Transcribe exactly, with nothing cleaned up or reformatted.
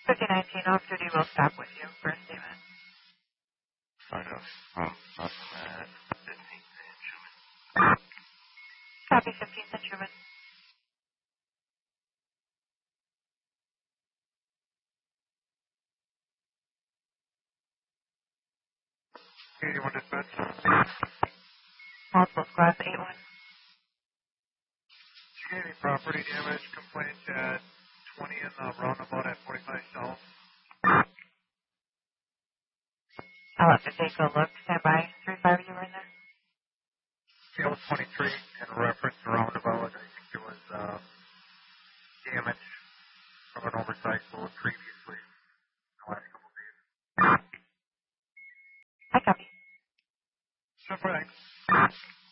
fifty nineteen off duty will stop with you for a statement. I know. Oh, not bad. fifteenth instrument. Copy fifteenth instrument. eighty-one dispatch. Multiple class eight one. Any property damage complaint at twenty in the roundabout at forty-five South. I'll have to take a look. Stand by. three five, you were in there? Scale twenty-three in reference to roundabout. I think it was uh, damage from an oversized load previously.